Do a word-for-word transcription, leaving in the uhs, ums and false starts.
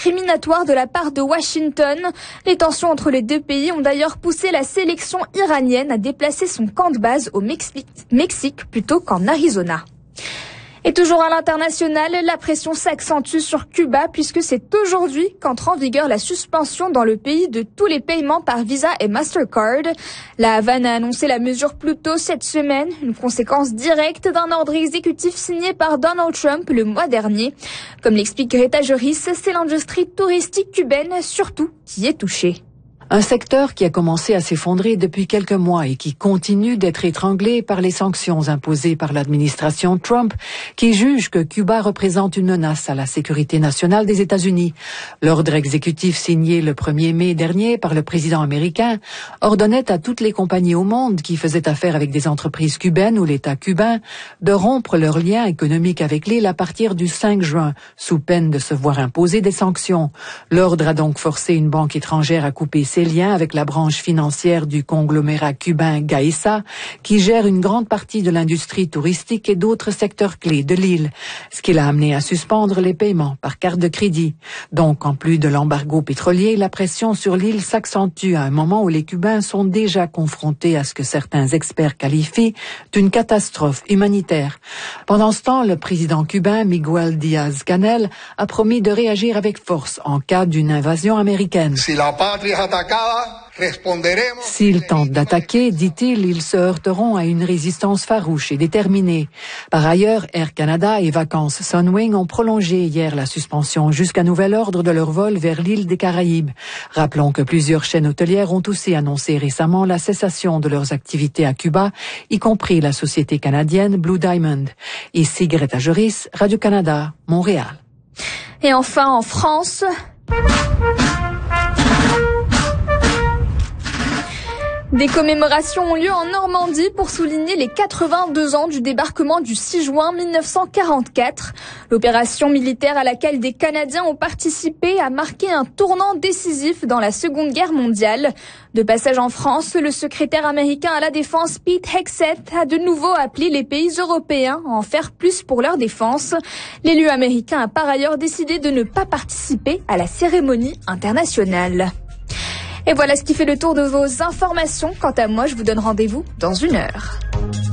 discriminatoire de la part de Washington. Les tensions entre les deux pays ont d'ailleurs poussé la sélection iranienne à déplacer son camp de base au Mexique plutôt qu'en Arizona. Et toujours à l'international, la pression s'accentue sur Cuba puisque c'est aujourd'hui qu'entre en vigueur la suspension dans le pays de tous les paiements par Visa et Mastercard. La Havane a annoncé la mesure plus tôt cette semaine, une conséquence directe d'un ordre exécutif signé par Donald Trump le mois dernier. Comme l'explique Greta Joris, c'est l'industrie touristique cubaine surtout qui est touchée. Un secteur qui a commencé à s'effondrer depuis quelques mois et qui continue d'être étranglé par les sanctions imposées par l'administration Trump, qui juge que Cuba représente une menace à la sécurité nationale des États-Unis. L'ordre exécutif signé le premier mai dernier par le président américain ordonnait à toutes les compagnies au monde qui faisaient affaire avec des entreprises cubaines ou l'État cubain de rompre leurs liens économiques avec l'île à partir du cinq juin, sous peine de se voir imposer des sanctions. L'ordre a donc forcé une banque étrangère à couper ses liens avec la branche financière du conglomérat cubain Gaesa, qui gère une grande partie de l'industrie touristique et d'autres secteurs clés de l'île, ce qui l'a amené à suspendre les paiements par carte de crédit. Donc, en plus de l'embargo pétrolier, la pression sur l'île s'accentue à un moment où les Cubains sont déjà confrontés à ce que certains experts qualifient d'une catastrophe humanitaire. Pendant ce temps, le président cubain Miguel Díaz-Canel a promis de réagir avec force en cas d'une invasion américaine. Si la patria ataca, S'ils tentent d'attaquer, dit-il, ils se heurteront à une résistance farouche et déterminée. Par ailleurs, Air Canada et Vacances Sunwing ont prolongé hier la suspension jusqu'à nouvel ordre de leur vol vers l'île des Caraïbes. Rappelons que plusieurs chaînes hôtelières ont aussi annoncé récemment la cessation de leurs activités à Cuba, y compris la société canadienne Blue Diamond. Ici Greta Joris, Radio-Canada, Montréal. Et enfin, en France... Des commémorations ont lieu en Normandie pour souligner les quatre-vingt-deux ans du débarquement du six juin mille neuf cent quarante-quatre. L'opération militaire à laquelle des Canadiens ont participé a marqué un tournant décisif dans la Seconde Guerre mondiale. De passage en France, le secrétaire américain à la Défense Pete Hegseth a de nouveau appelé les pays européens à en faire plus pour leur défense. L'élu américain a par ailleurs décidé de ne pas participer à la cérémonie internationale. Et voilà ce qui fait le tour de vos informations. Quant à moi, je vous donne rendez-vous dans une heure.